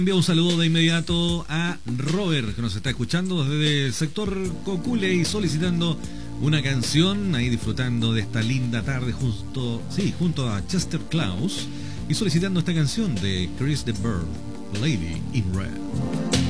Envío un saludo de inmediato a Robert, que nos está escuchando desde el sector Cocule y solicitando una canción, ahí disfrutando de esta linda tarde junto a Chester Klaus y solicitando esta canción de Chris de Burgh, Lady in Red.